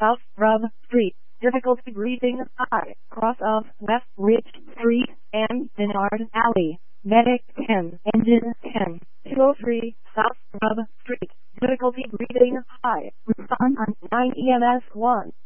South Rub Street. Difficulty breathing high. Cross of West Ridge Street and Dinard Alley. Medic 10. Engine 10. 203 South Rub Street. Difficulty breathing high. Respond on 9 EMS 1.